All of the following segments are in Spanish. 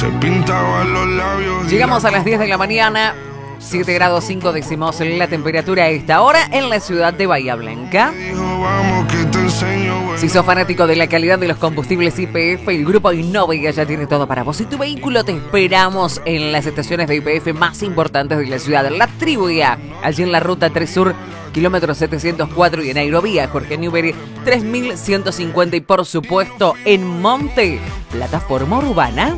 Llegamos a las 10 de la mañana, 7 grados 5 décimos la temperatura a esta hora en la ciudad de Bahía Blanca. Si sos fanático de la calidad de los combustibles YPF, el grupo Innovia ya tiene todo para vos. Si tu vehículo, te esperamos en las estaciones de YPF más importantes de la ciudad. La Tribuya, allí en la ruta 3 Sur, kilómetro 704, y en Aerovía, Jorge Newbery 3150, y por supuesto en Monte, plataforma urbana.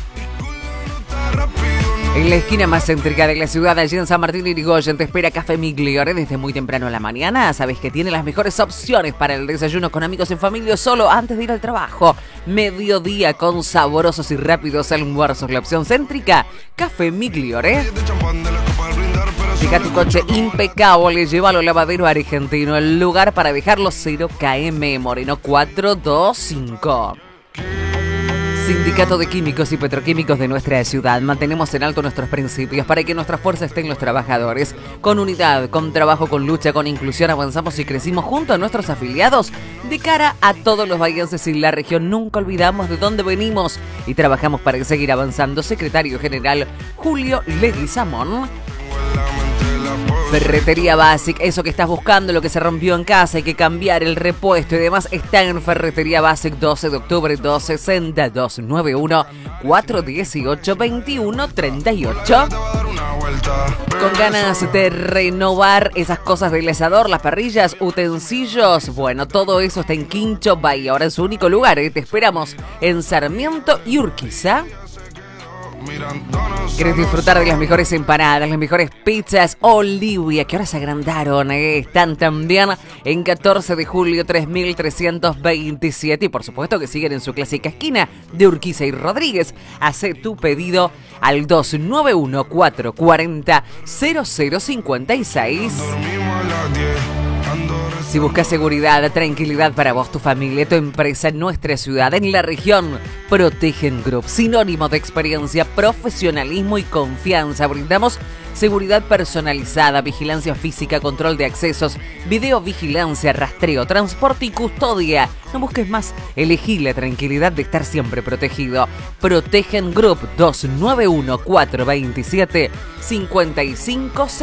En la esquina más céntrica de la ciudad, allí en San Martín de Irigoyen, te espera Café Migliore desde muy temprano a la mañana. Sabes que tiene las mejores opciones para el desayuno con amigos en familia, solo antes de ir al trabajo. Mediodía con sabrosos y rápidos almuerzos. La opción céntrica, Café Migliore. Deja tu coche impecable, llévalo al lavadero argentino, el lugar para dejarlo 0 km, Moreno 425. Sindicato de Químicos y Petroquímicos de nuestra ciudad. Mantenemos en alto nuestros principios para que nuestra fuerza esté en los trabajadores. Con unidad, con trabajo, con lucha, con inclusión, avanzamos y crecimos junto a nuestros afiliados. De cara a todos los bahienses y la región, nunca olvidamos de dónde venimos y trabajamos para seguir avanzando. Secretario General Julio Leguizamón. Ferretería Basic, eso que estás buscando, lo que se rompió en casa, hay que cambiar el repuesto y demás, está en Ferretería Basic, 12 de octubre, 260 291 418 2138. Con ganas de renovar esas cosas del asador, las parrillas, utensilios, bueno, todo eso está en Quincho Bahía. Ahora es su único lugar, te esperamos en Sarmiento y Urquiza. ¿Quieres disfrutar de las mejores empanadas, las mejores pizzas Olivia, que ahora se agrandaron? Están también en 14 de julio 3327, y por supuesto que siguen en su clásica esquina de Urquiza y Rodríguez. Hacé tu pedido al 291 440 0056. Si buscas seguridad, tranquilidad para vos, tu familia, tu empresa, nuestra ciudad, en la región, Protegen Group, sinónimo de experiencia, profesionalismo y confianza. Brindamos seguridad personalizada, vigilancia física, control de accesos, videovigilancia, rastreo, transporte y custodia. No busques más, elegí la tranquilidad de estar siempre protegido. Protegen Group, 291 427 55